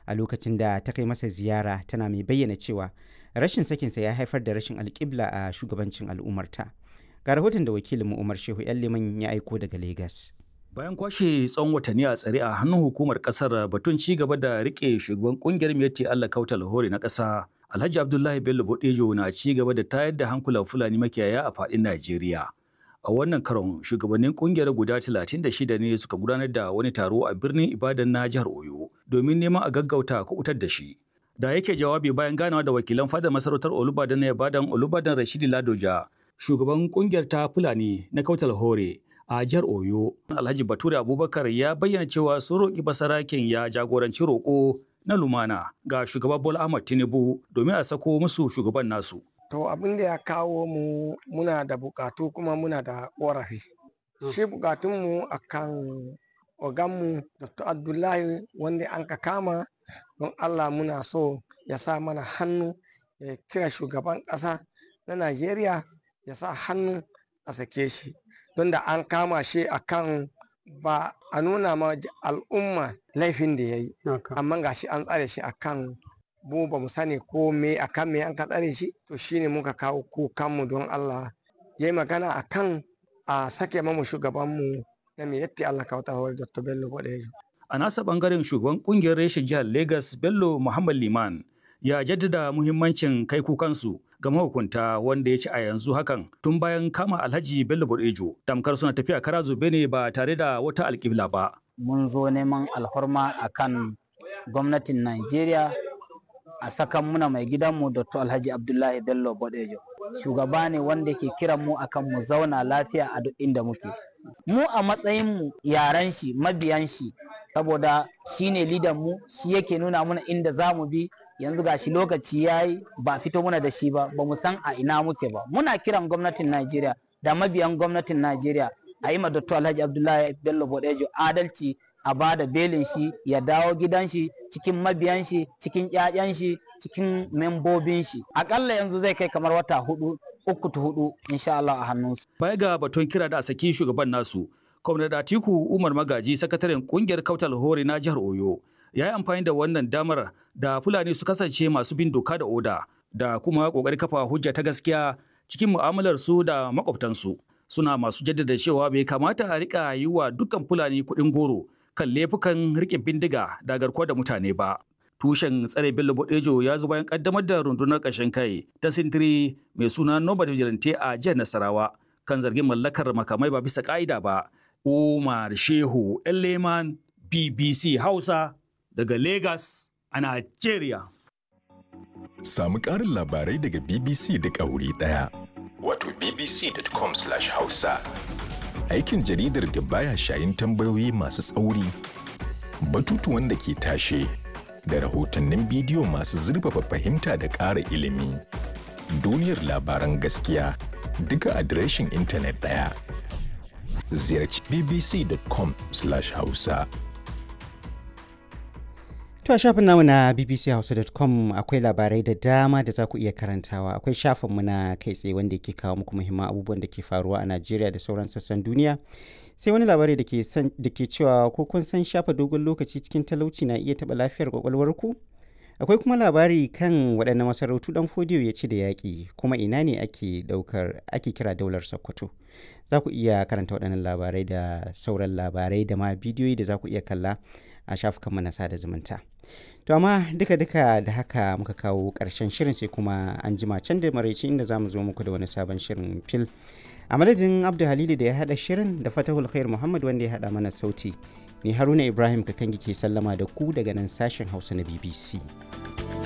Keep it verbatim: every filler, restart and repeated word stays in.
a lokacin da ta kai masa ziyara, tana mai bayyana cewa rashin sakinsa ya haifar da rashin alƙibla a shugabancin al'ummarta. Ga rahoton da wakilinmu Umar Shehu ‘yan Liman ya aiko daga Legas. Bayan kwashe tsawon watanni a tsare a hannun hukumar kasar batun ci gaba da rike shugaban kungiyar Miyetti Allah Kautal Hore na ƙasa, Alhaji Abdullahi Bello Bodejo na ci gaba da tayar da hankulan Fulani makiyaya a faɗin Najeriya. A wannan karon shugabannin kungiyar guda talatin da shida ne suka gudanar da wani taro a birnin Ibadan na jihar Oyo domin neman a gaggauta kubutar da shi. Da yake jawabi bayan ganawa da wakilan fadar masarautar Olubadan na Ibadan Olubadan Rashidi Ladoja, shugaban kungiyar ta Fulani na Kautal Hore a jihar Oyo, Alhaji Bature Abubakar ya bayyana cewa sun roƙi basaraken ya jagoranci roƙo na lumana ga shugaba Bola Ahmed Tinubu domin a sako musu shugaban nasu. To abin da ya kawo mu muna da bukatu kuma muna da ƙorafi. Shi bukatunmu a kan oganmu Doctor Abdullahi wanda an ka kama don Allah muna so ya sa mana hannu ya kira shugaban ƙasa na Najeriya ya sa hannu a sake shi. Don da an kama shi a kan ba a nuna ma al'umma laifin da ya yi. Amma ga shi an tsare shi a kan mu ba mu sani ko me akan me an ka tsare shi, to shine muka kawo kukanmu don Allah ya yi magana akan a sake mamu shugabanmu na Miyetti Allah Kautal Hore Doctor Bello Bodejo. A nasa bangaren shugaban kungiyar reshen jihar Lagos Bello Muhammad Liman ya jaddada muhimmancin kai kukansu ga mahukunta wanda ya ci a yanzu hakan tun bayan kama Alhaji Bello Bodejo tamkar suna tafiya kara zube ne ba tare da wata alƙibla ba. Mun zo neman alhorma akan gwamnatin Najeriya a sakan muna mai gidanmu Doctor Alhaji Abdullahi Bello Bodejo. Shugaba ne wanda ke kiran mu akan mu zauna lafiya a duk inda muke. Mu a matsayin mu yaran shi, mabiyan shi, saboda shi ne lidan mu, shi yake nuna muna inda za mu bi. Yanzu gashi lokaci yayi ba fito muna da shi ba, ba mu san a ina muke ba. Muna kiran gwamnatin Najeriya da mabiyan gwamnatin Najeriya a yi ma Doctor Alhaji Abdullahi Bello Bodejo adalci, a ba da belin shi ya dawo gidan shi cikin mabiyan shi, cikin ƴaƴan shi, cikin membobin shi. Akalla yanzu zai kai kamar wata hudu uku ta hudu insha Allah a hannunsu. Baya ga batun kira da a saki shugaban nasu, Kwamnati Atiku Umar Magaji, sakataren kungiyar Kautal Hore na jihar Oyo, ya yi amfani da wannan damar da Fulani su kasance masu bin doka da oda da kuma kokarin kafa hujja ta gaskiya cikin mu'amalar su da makwabtansu. Suna masu jaddada cewa bai kamata a rika yi wa dukkan Fulani kuɗin goro kan laifukan riƙe bindiga da garkuwa da mutane ba. Tushen tsare Bello Bodejo ya zo bayan kaddamar da rundunar ƙarshen kai ta sintiri mai suna Nobel Vigilante a jihar Nasarawa kan zargin mallakar makamai ba bisa ƙa'ida ba. Umar Shehu Leman, B B C Hausa daga Lagos a Najeriya. Samu ƙarin labarai daga B B C da wuri ɗaya. Wato b b c dot com slash hausa. Aikin jaridar da baya shayin tambayoyi masu tsauri, batutuwan da ke tashe, da rahotannin bidiyo masu zurfafa fahimta da ƙara ilimi. Duniyar labaran gaskiya duka adireshin intanet ɗaya. Ziyarci b b c dot com slash hausa. To a shafin namu na b b c hausa dot com akwai labarai da dama da za ku iya karantawa. Akwai shafinmu na kai tsaye wanda ke kawo muku muhimman abubuwan da ke faruwa a Najeriya da sauran sassan duniya. Sai wani labari da ke da ke cewa ko kun san shafa dogon lokaci cikin talauci na iya taɓa lafiyar kwakwalwarku? Akwai kuma labari kan waɗanne masarautu ɗan Fodiyo ya ci da yaƙi, kuma ina ne ake ɗaukar ake kira daular Sokoto. Za ku iya karanta waɗannan labarai da sauran labarai da ma bidiyoyi da za ku iya kalla a shafukanmu na sada zumunta. To amma duka-duka da haka muka kawo ƙarshen shirin, sai kuma an jima can da maraice inda za mu zo muku da wani sabon shirin fil. A madadin Abdu Halilu da ya haɗa shirin da Fatahul Khair Muhammad wanda ya haɗa mana sauti, ni Haruna Ibrahim Kakangi ke sallama da ku daga nan sashen Hausa na B B C.